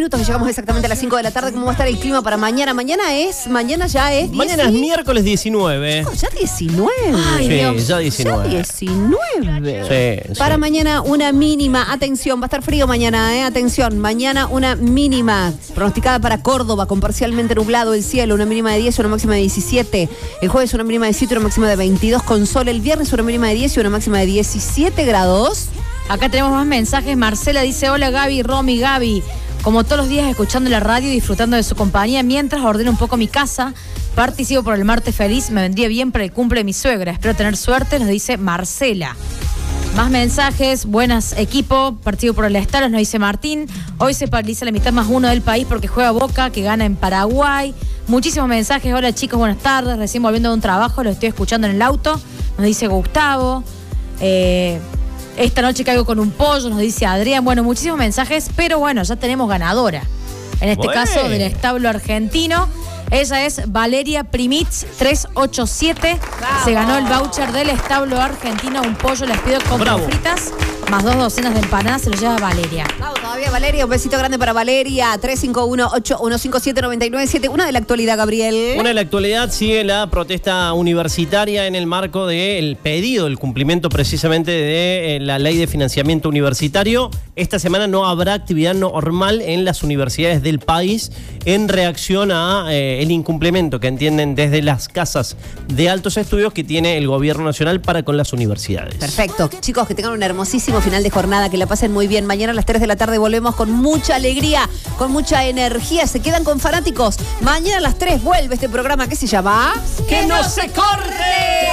Minutos que llegamos exactamente a las 5 de la tarde. ¿Cómo va a estar el clima para mañana? Mañana ya es Mañana es miércoles 19. No, ya 19. Ay, sí, Dios. ya 19. Ya 19. Sí, para sí. mañana una mínima. Atención, va a estar frío mañana, atención. Mañana una mínima pronosticada para Córdoba con parcialmente nublado el cielo. Una mínima de 10 y una máxima de 17. El jueves una mínima de 7 y una máxima de 22 con sol. El viernes una mínima de 10 y una máxima de 17 grados. Acá tenemos más mensajes. Marcela dice: hola Gaby, Romy, Gaby. Como todos los días escuchando la radio y disfrutando de su compañía mientras ordeno un poco mi casa. Participo por el martes feliz, me vendría bien para el cumple de mi suegra. Espero tener suerte, nos dice Marcela. Más mensajes, buenas equipo, partido por el Estaros, nos dice Martín. Hoy se paraliza la mitad más uno del país porque juega Boca, que gana en Paraguay. Muchísimos mensajes, hola chicos, buenas tardes, recién volviendo de un trabajo, lo estoy escuchando en el auto, nos dice Gustavo. Esta noche caigo con un pollo, nos dice Adrián. Bueno, muchísimos mensajes, pero bueno, ya tenemos ganadora. En este caso, del establo argentino. Ella es Valeria Primitz 387. ¡Bravo! Se ganó el voucher del establo argentino. Un pollo, les pido con papas fritas, más 2 docenas de empanadas, se lo lleva Valeria. Vamos todavía, Valeria. Un besito grande para Valeria. 351-8157-997. Una de la actualidad, Gabriel. Una de la actualidad sigue la protesta universitaria en el marco del pedido, el cumplimiento precisamente de la ley de financiamiento universitario. Esta semana no habrá actividad normal en las universidades del país en reacción a el incumplimiento que entienden desde las casas de altos estudios que tiene el gobierno nacional para con las universidades. Perfecto. Chicos, que tengan un hermosísimo final de jornada, que la pasen muy bien. Mañana a las 3 de la tarde volvemos con mucha alegría, con mucha energía. Se quedan con Fanáticos. Mañana a las 3 vuelve este programa que se llama... ¡Que no se corte!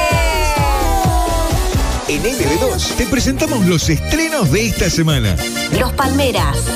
En LB2 te presentamos los estrenos de esta semana. Los Palmeras,